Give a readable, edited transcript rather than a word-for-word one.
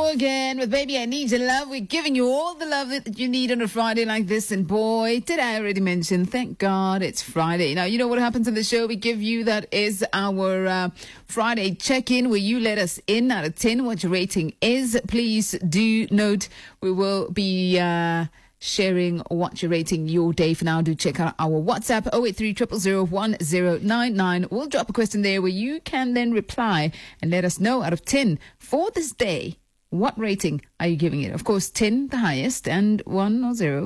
go again with Baby I Need Your Love. We're giving you all the love that you need on a Friday like this. And boy, did I already mention, thank God it's Friday. Now, you know what happens on the show? We give you, that is our Friday check-in where you let us in out of 10 what your rating is. Please do note we will be sharing what you're rating your day. For now, do check out our WhatsApp 083-000-1099. We'll drop a question there where you can then reply and let us know out of 10 for this day, what rating are you giving it? Of course, 10 the highest and 1 or 0